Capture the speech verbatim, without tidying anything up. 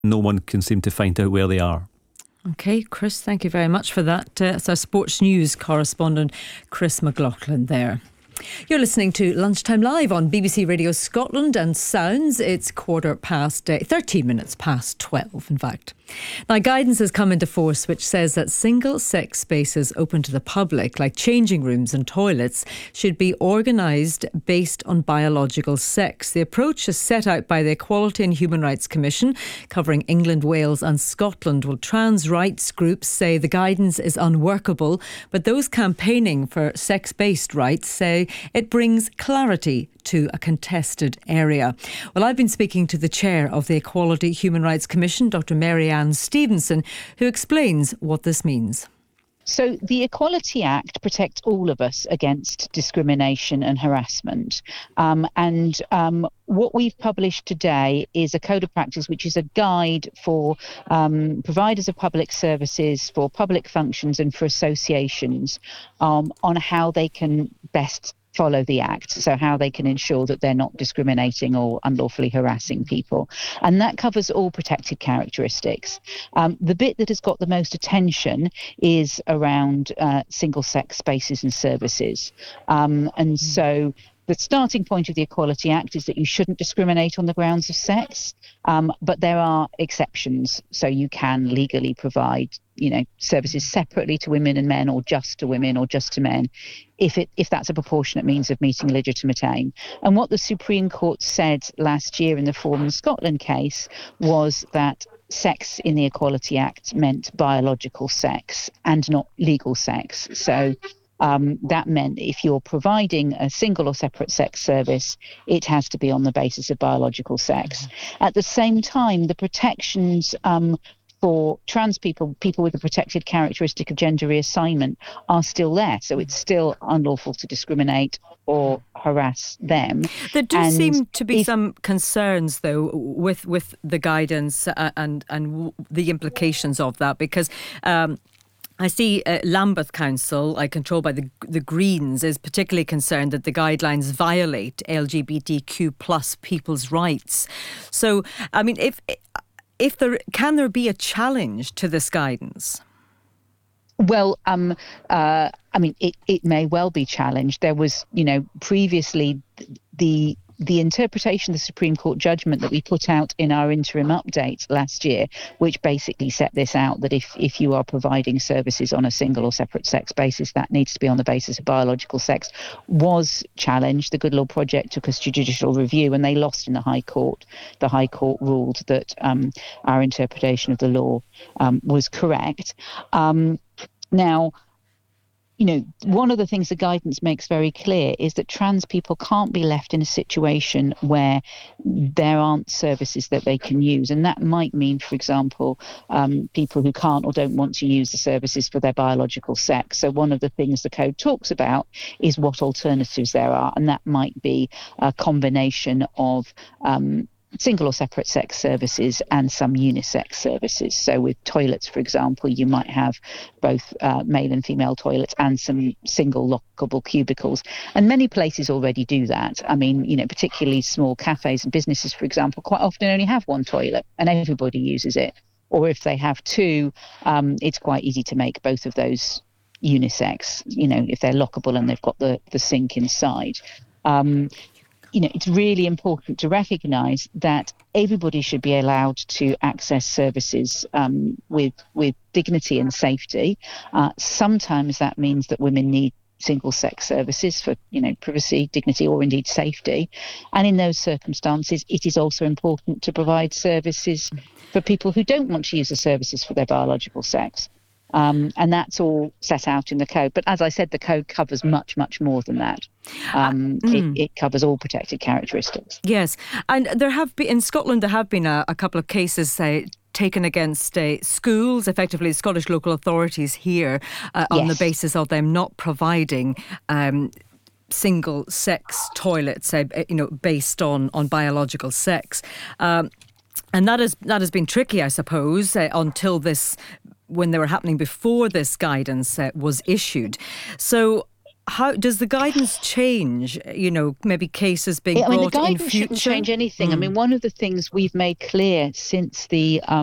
no one can seem to find out where they are. Okay, Chris, thank you very much for that. Uh, it's our sports news correspondent, Chris McLaughlin there. You're listening to Lunchtime Live on B B C Radio Scotland and Sounds. It's quarter past, uh, thirteen minutes past twelve, in fact. Now, guidance has come into force which says that single-sex spaces open to the public, like changing rooms and toilets, should be organised based on biological sex. The approach is set out by the Equality and Human Rights Commission, covering England, Wales and Scotland. Well, trans rights groups say the guidance is unworkable, but those campaigning for sex-based rights say it brings clarity to a contested area. Well, I've been speaking to the chair of the Equality Human Rights Commission, Doctor Mary Ann Stevenson, who explains what this means. So the Equality Act protects all of us against discrimination and harassment. Um, and um, what we've published today is a code of practice, which is a guide for um, providers of public services, for public functions and for associations um, on how they can best follow the Act, so how they can ensure that they're not discriminating or unlawfully harassing people. And that covers all protected characteristics. Um, the bit that has got the most attention is around uh, single-sex spaces and services. Um, and so the starting point of the Equality Act is that you shouldn't discriminate on the grounds of sex, um, but there are exceptions. So you can legally provide, you know, services separately to women and men, or just to women or just to men, if it if that's a proportionate means of meeting legitimate aim. And what the Supreme Court said last year in the Forum Scotland case was that sex in the Equality Act meant biological sex and not legal sex. So Um, that meant if you're providing a single or separate sex service, it has to be on the basis of biological sex. At the same time, the protections um, for trans people, people with a protected characteristic of gender reassignment, are still there. So it's still unlawful to discriminate or harass them. There do and seem to be if, some concerns, though, with with the guidance and and the implications of that, because Um, I see uh, Lambeth Council, uh, controlled by the the Greens, is particularly concerned that the guidelines violate L G B T Q plus people's rights. So, I mean, if if there can there be a challenge to this guidance? Well, um, uh, I mean, it, it may well be challenged. There was, you know, previously the the interpretation of the Supreme Court judgment that we put out in our interim update last year, which basically set this out, that if, if you are providing services on a single or separate sex basis, that needs to be on the basis of biological sex, was challenged. The Good Law Project took us to judicial review and they lost in the High Court. The High Court ruled that um, our interpretation of the law um, was correct. Um, now, You know, one of the things the guidance makes very clear is that trans people can't be left in a situation where there aren't services that they can use. And that might mean, for example, um, people who can't or don't want to use the services for their biological sex. So one of the things the code talks about is what alternatives there are. And that might be a combination of um, single or separate sex services and some unisex services. So with toilets, for example, you might have both uh, male and female toilets and some single lockable cubicles. And many places already do that. I mean, you know, particularly small cafes and businesses, for example, quite often only have one toilet and everybody uses it. Or if they have two, um, it's quite easy to make both of those unisex, you know, if they're lockable and they've got the, the sink inside. Um, You know, it's really important to recognise that everybody should be allowed to access services um, with with dignity and safety. Uh, sometimes that means that women need single-sex services for, you know, privacy, dignity, or indeed safety. And in those circumstances, it is also important to provide services for people who don't want to use the services for their biological sex. Um, and that's all set out in the code. But as I said, the code covers much, much more than that. Um, uh, mm. it, it covers all protected characteristics. Yes. And there have been, in Scotland, there have been a, a couple of cases, say, taken against uh, schools, effectively Scottish local authorities here, uh, on yes. the basis of them not providing um, single-sex toilets, uh, you know, based on, on biological sex. Um, and that has, that has been tricky, I suppose, uh, until this... when they were happening before this guidance uh, was issued. So how does the guidance change? You know, maybe cases being I mean, brought the in guidance future? shouldn't change anything. Mm. I mean, one of the things we've made clear since the um,